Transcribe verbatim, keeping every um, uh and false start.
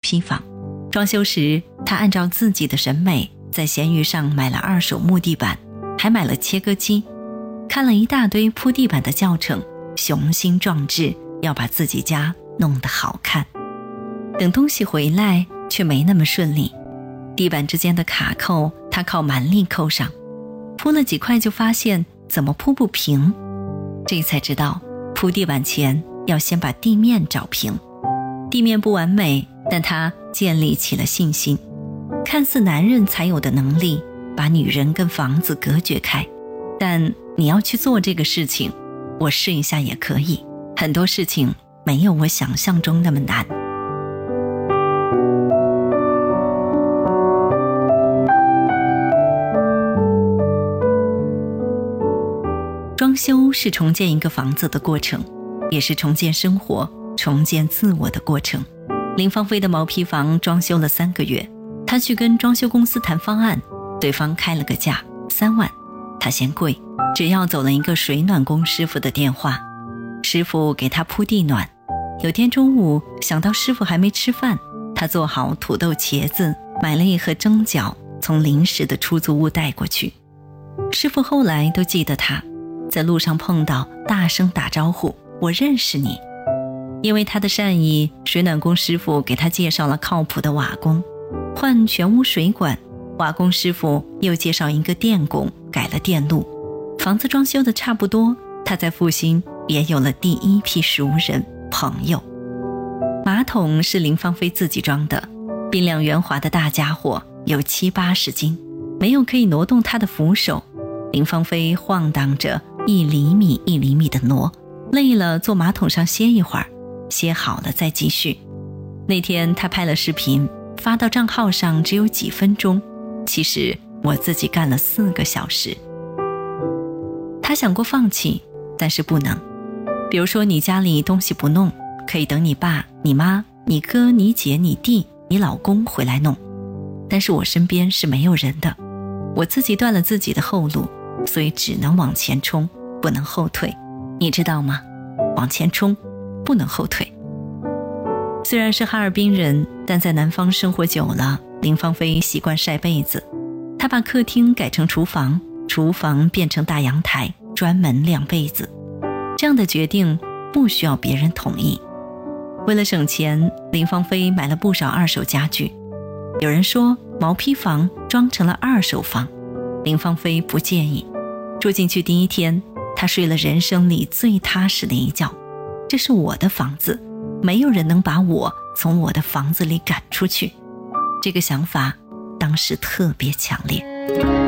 坯房。装修时，她按照自己的审美在闲鱼上买了二手木地板，还买了切割机，看了一大堆铺地板的教程，雄心壮志要把自己家弄得好看。等东西回来却没那么顺利，地板之间的卡扣她靠蛮力扣上，铺了几块就发现怎么铺不平，这才知道铺地板前要先把地面找平。地面不完美，但她建立起了信心，看似男人才有的能力，把女人跟房子隔绝开。但你要去做这个事情，我试一下也可以，很多事情没有我想象中那么难。装修是重建一个房子的过程，也是重建生活、重建自我的过程。林芳菲的毛坯房装修了三个月，她去跟装修公司谈方案，对方开了个价三万，她嫌贵，只要走了一个水暖工师傅的电话，师傅给她铺地暖。有天中午，想到师傅还没吃饭，她做好土豆茄子，买了一盒蒸饺，从临时的出租屋带过去。师傅后来都记得她，在路上碰到大声打招呼，我认识你。因为他的善意，水暖工师傅给他介绍了靠谱的瓦工，换全屋水管，瓦工师傅又介绍一个电工改了电路，房子装修的差不多，他在复兴也有了第一批熟人朋友。马桶是林芳菲自己装的，冰亮圆滑的大家伙，有七八十斤，没有可以挪动他的扶手，林芳菲晃荡着一厘米一厘米的挪，累了坐马桶上歇一会儿，歇好了再继续。那天他拍了视频发到账号上，只有几分钟，其实我自己干了四个小时。他想过放弃，但是不能。比如说你家里东西不弄，可以等你爸、你妈、你哥、你姐、你弟、你老公回来弄，但是我身边是没有人的，我自己断了自己的后路，所以只能往前冲，不能后退，你知道吗？往前冲，不能后退。虽然是哈尔滨人，但在南方生活久了，林芳菲习惯晒被子。她把客厅改成厨房，厨房变成大阳台，专门晾被子。这样的决定不需要别人同意。为了省钱，林芳菲买了不少二手家具。有人说毛坯房装成了二手房，林芳菲不介意。住进去第一天，她睡了人生里最踏实的一觉。这是我的房子，没有人能把我从我的房子里赶出去。这个想法当时特别强烈。